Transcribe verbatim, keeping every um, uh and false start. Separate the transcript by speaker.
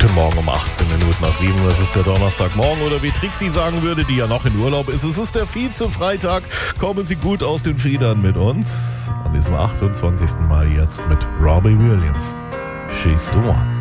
Speaker 1: Guten Morgen um achtzehn Minuten nach sieben. Es ist der Donnerstagmorgen oder wie Trixie sagen würde, die ja noch in Urlaub ist. Es ist der Vize-Freitag. Kommen Sie gut aus den Federn mit uns. An diesem achtundzwanzigsten Mal jetzt mit Robbie Williams. She's the One.